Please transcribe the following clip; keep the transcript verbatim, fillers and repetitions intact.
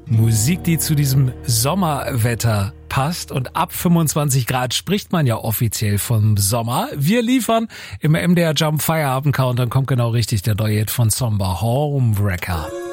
Musik, die zu diesem Sommerwetter passt, und ab fünfundzwanzig Grad spricht man ja offiziell vom Sommer. Wir liefern im M D R Jump Feierabend Countdown, kommt genau richtig der neue Hit von Zomba, Homewrecker.